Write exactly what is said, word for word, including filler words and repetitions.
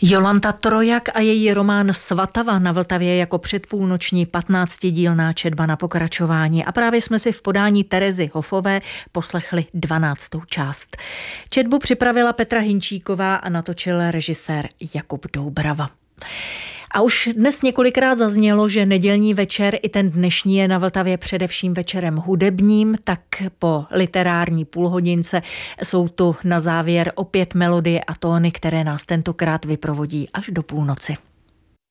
Jolanta Trojak a její román Svatava na Vltavě jako předpůlnoční patnáctidílná četba na pokračování. A právě jsme si v podání Terezy Hofové poslechli dvanáctou část. Četbu připravila Petra Hinčíková a natočil režisér Jakub Doubrava. A už dnes několikrát zaznělo, že nedělní večer i ten dnešní je na Vltavě především večerem hudebním, tak po literární půlhodince jsou tu na závěr opět melodie a tóny, které nás tentokrát vyprovodí až do půlnoci.